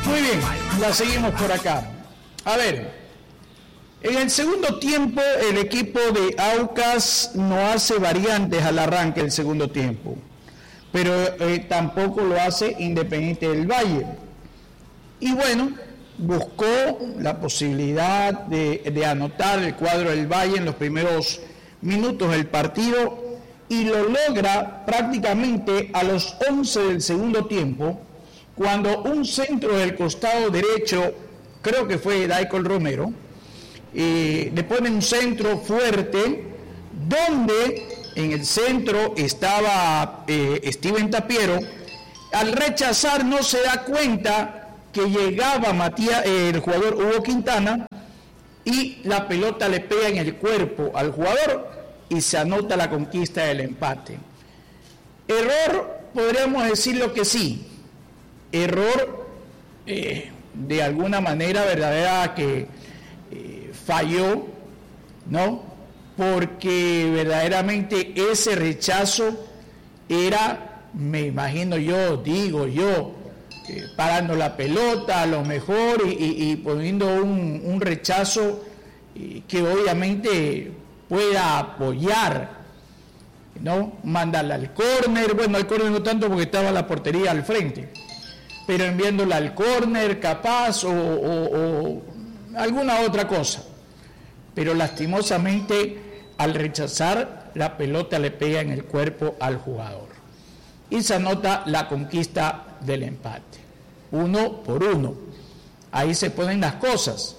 Muy bien, la seguimos por acá. A ver, en el segundo tiempo el equipo de Aucas no hace variantes al arranque del segundo tiempo, pero tampoco lo hace Independiente del Valle. Y bueno, buscó la posibilidad de anotar el cuadro del Valle en los primeros minutos del partido y lo logra prácticamente a los 11 del segundo tiempo, cuando un centro del costado derecho, creo que fue Daicol Romero, le pone un centro fuerte, donde en el centro estaba Steven Tapiero. Al rechazar no se da cuenta que llegaba el jugador Hugo Quintana y la pelota le pega en el cuerpo al jugador y se anota la conquista del empate. Error, podríamos decirlo que sí, error de alguna manera verdadera que falló, ¿no? Porque verdaderamente ese rechazo era, me imagino yo, digo yo, parando la pelota a lo mejor y poniendo un rechazo que obviamente pueda apoyar, ¿no? Mandarla al córner, bueno, al córner no tanto porque estaba la portería al frente, pero enviándola al córner capaz o alguna otra cosa. Pero lastimosamente al rechazar la pelota le pega en el cuerpo al jugador y se anota la conquista del empate, 1-1. Ahí se ponen las cosas,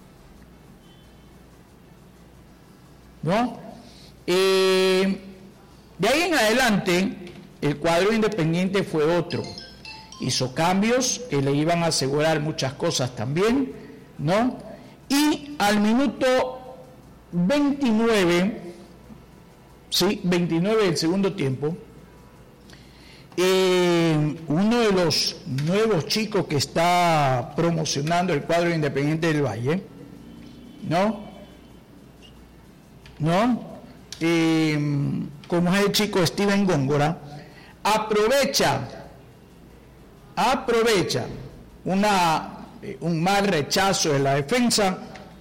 ¿no? De ahí en adelante el cuadro Independiente fue otro, hizo cambios que le iban a asegurar muchas cosas también, ¿no? Y al minuto 29 del segundo tiempo, uno de los nuevos chicos que está promocionando el cuadro Independiente del Valle, como es el chico Steven Góngora, aprovecha un mal rechazo de la defensa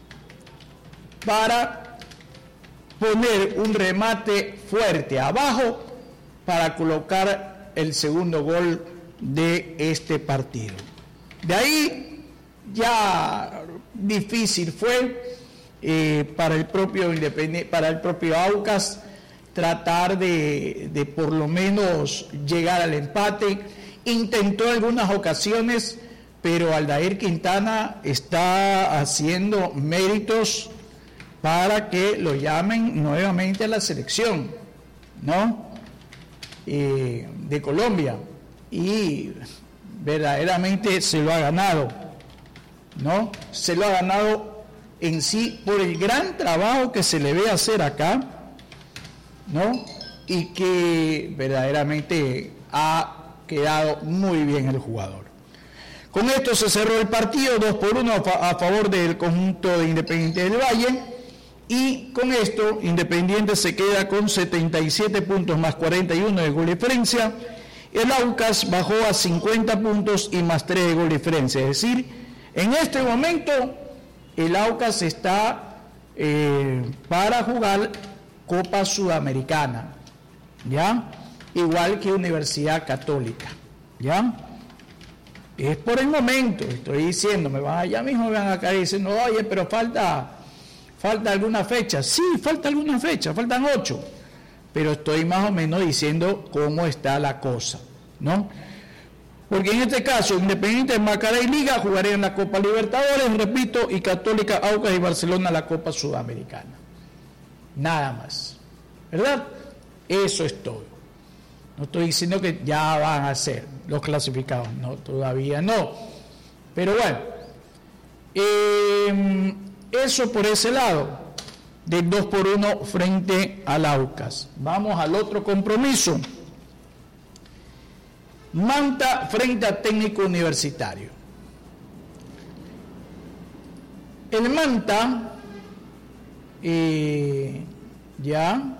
para poner un remate fuerte abajo para colocar el segundo gol de este partido. De ahí ya difícil fue para el propio Independiente, para el propio Aucas tratar de por lo menos llegar al empate. Intentó en algunas ocasiones, pero Aldair Quintana está haciendo méritos para que lo llamen nuevamente a la selección, ¿no? De Colombia, y verdaderamente se lo ha ganado, ¿no? Se lo ha ganado en sí por el gran trabajo que se le ve hacer acá, ¿no? Y que verdaderamente ha quedado muy bien el jugador. Con esto se cerró el partido, 2-1 a favor del conjunto de Independiente del Valle, y con esto Independiente se queda con 77 puntos más 41 de gol diferencia. El Aucas bajó a 50 puntos y más 3 de gol diferencia, es decir, en este momento el Aucas está para jugar Copa Sudamericana, ¿ya? Igual que Universidad Católica, ¿ya? Es por el momento, estoy diciendo, ya mismo me van a caer diciendo, oye, pero falta alguna fecha. Sí, falta alguna fecha, faltan 8, pero estoy más o menos diciendo cómo está la cosa, ¿no? Porque en este caso, Independiente, Macará y Liga jugarían la Copa Libertadores, repito, y Católica, Aucas y Barcelona la Copa Sudamericana. Nada más, ¿verdad? Eso es todo. No estoy diciendo que ya van a ser los clasificados, no, todavía no. Pero bueno, eso por ese lado, del 2-1 frente al Aucas. Vamos al otro compromiso. Manta frente a Técnico Universitario. El Manta, ya,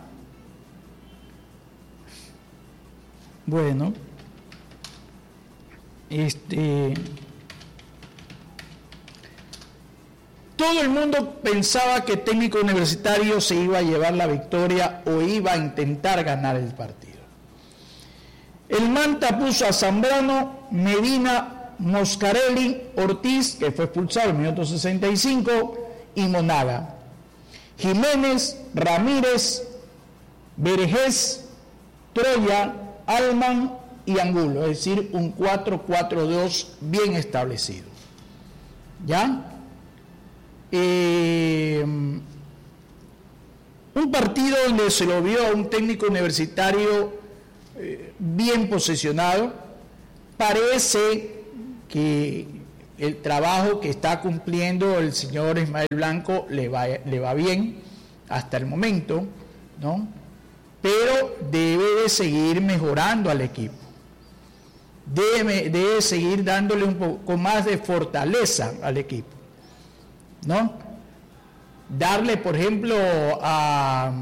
bueno, todo el mundo pensaba que Técnico Universitario se iba a llevar la victoria o iba a intentar ganar el partido. El Manta puso a Zambrano, Medina, Moscarelli, Ortiz, que fue expulsado en el minuto 65, y Monaga. Jiménez, Ramírez, Vergés, Troya, Alman y Angulo, es decir, un 4-4-2 bien establecido. ¿Ya? Un partido donde se lo vio a un Técnico Universitario bien posicionado. Parece que el trabajo que está cumpliendo el señor Ismael Blanco le va bien hasta el momento, ¿no? Pero debe de seguir mejorando al equipo. Debe seguir dándole un poco más de fortaleza al equipo, ¿no? Darle, por ejemplo, a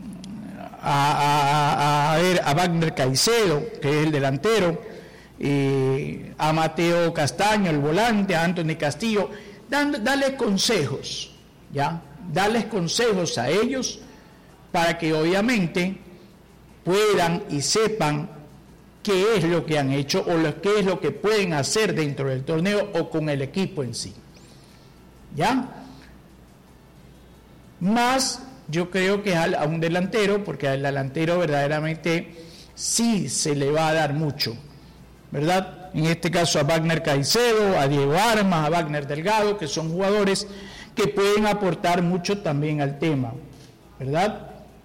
Wagner Caicedo, que es el delantero, a Mateo Castaño, el volante, a Anthony Castillo, darles consejos, ¿ya? Darles consejos a ellos para que obviamente puedan y sepan qué es lo que han hecho o qué es lo que pueden hacer dentro del torneo o con el equipo en sí. ¿Ya? Más yo creo que a un delantero, porque al delantero verdaderamente sí se le va a dar mucho, ¿verdad? En este caso a Wagner Caicedo, a Diego Armas, a Wagner Delgado, que son jugadores que pueden aportar mucho también al tema, ¿verdad?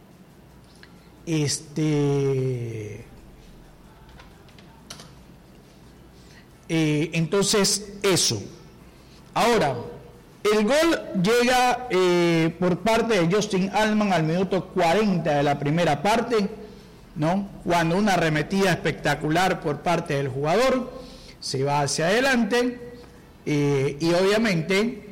Entonces, eso. Ahora, el gol llega por parte de Justin Alman al minuto 40 de la primera parte, ¿no? Cuando una arremetida espectacular por parte del jugador se va hacia adelante y obviamente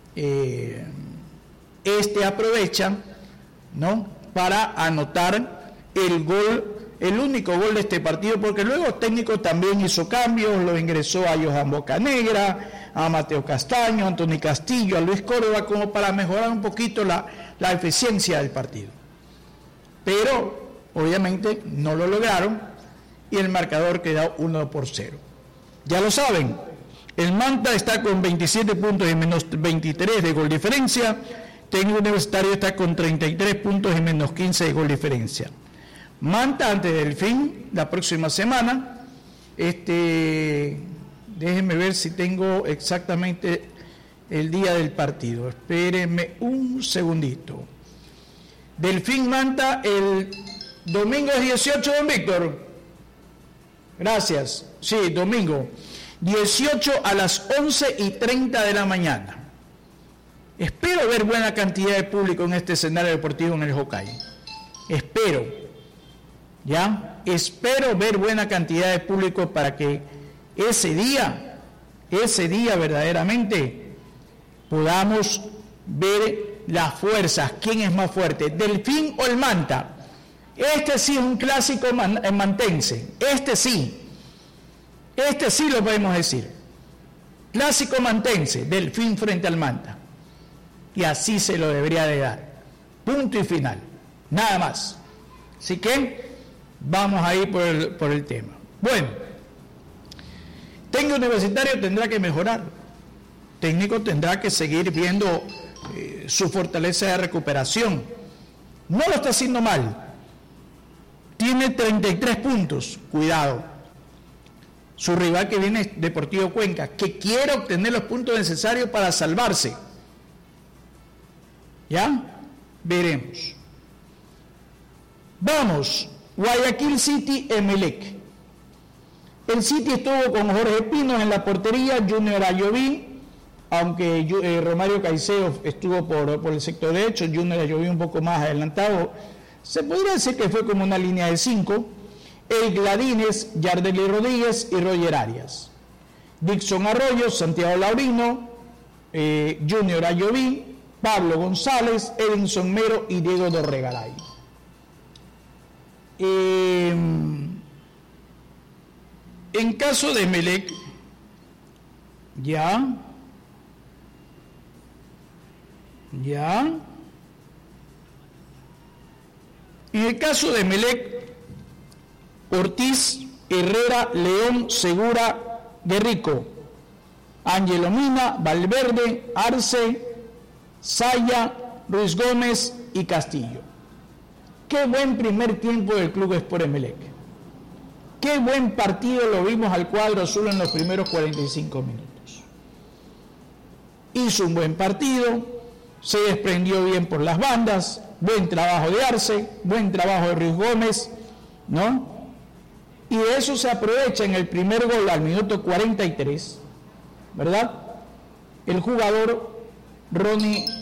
aprovecha, ¿no? Para anotar el gol, el único gol de este partido, porque luego el técnico también hizo cambios, lo ingresó a Johan Bocanegra, a Mateo Castaño, a Anthony Castillo, a Luis Córdoba, como para mejorar un poquito la eficiencia del partido. Pero obviamente no lo lograron y el marcador quedó 1-0. Ya lo saben, el Manta está con 27 puntos y menos 23 de gol diferencia. Técnico Universitario está con 33 puntos y menos 15 de gol diferencia. Manta antes del fin, la próxima semana, déjenme ver si tengo exactamente el día del partido. Espérenme un segundito. Delfín Manta el domingo es 18, don Víctor. Gracias. Sí, domingo. 18 a las 11:30 de la mañana. Espero ver buena cantidad de público en este escenario deportivo en el Hokkaido. Espero. ¿Ya? Espero ver buena cantidad de público para que ese día verdaderamente podamos ver las fuerzas, quién es más fuerte, Delfín o el Manta. Este sí es un clásico mantense, este sí lo podemos decir, clásico mantense, Delfín frente al Manta, y así se lo debería de dar, punto y final, nada más. Así que vamos a ir por el tema. Bueno, técnico universitario tendrá que mejorar, técnico tendrá que seguir viendo su fortaleza de recuperación. No lo está haciendo mal, tiene 33 puntos, cuidado. Su rival que viene es Deportivo Cuenca, que quiere obtener los puntos necesarios para salvarse. ¿Ya? Veremos. Vamos, Guayaquil City, Emelec. El City estuvo con Jorge Pinos en la portería, Junior Ayoví, aunque Romario Caicedo estuvo por el sector derecho, Junior Ayoví un poco más adelantado. Se podría decir que fue como una línea de 5. El Gladines, Yardeli Rodríguez y Roger Arias. Dixon Arroyo, Santiago Laurino, Junior Ayoví, Pablo González, Edinson Mero y Diego Dorregaray. En caso de Emelec, ya Ya. En el caso de Emelec, Ortiz, Herrera, León, Segura, Guerrico, Ángelo Mina, Valverde, Arce, Saya, Ruiz Gómez y Castillo. Qué buen primer tiempo del Club Sport Emelec. Qué buen partido lo vimos al cuadro azul en los primeros 45 minutos. Hizo un buen partido, se desprendió bien por las bandas, buen trabajo de Arce, buen trabajo de Ruiz Gómez, ¿no? Y de eso se aprovecha en el primer gol al minuto 43, ¿verdad? El jugador Ronnie